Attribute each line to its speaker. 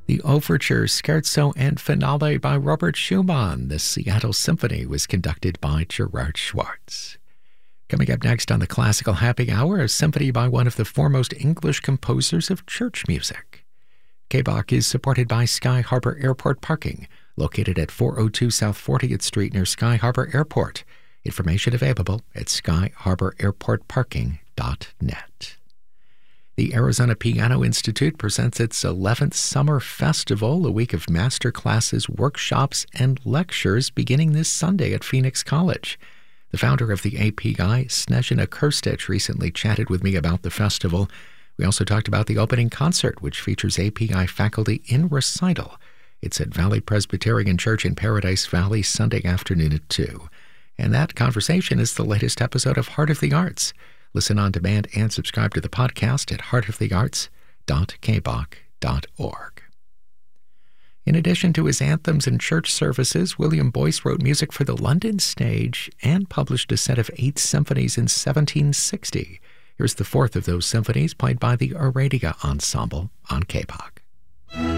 Speaker 1: The Overture, Scherzo, and Finale by Robert Schumann. The Seattle Symphony was conducted by Gerard Schwartz. Coming up next on the Classical Happy Hour, a symphony by one of the foremost English composers of church music. KBOC is supported by Sky Harbor Airport Parking, located at 402 South 40th Street near Sky Harbor Airport. Information available at skyharbораirportparking.net. The Arizona Piano Institute presents its 11th Summer Festival, a week of master classes, workshops, and lectures beginning this Sunday at Phoenix College. The founder of the API, Snezhina Krstić, recently chatted with me about the festival. We also talked about the opening concert, which features API faculty in recital. It's at Valley Presbyterian Church in Paradise Valley, Sunday afternoon at 2. And that conversation is the latest episode of Heart of the Arts. Listen on demand and subscribe to the podcast at heartofthearts.kboc.org. In addition to his anthems and church services, William Boyce wrote music for the London stage and published a set of 8 symphonies in 1760. Here's the fourth of those symphonies, played by the Aradia Ensemble on KBOC.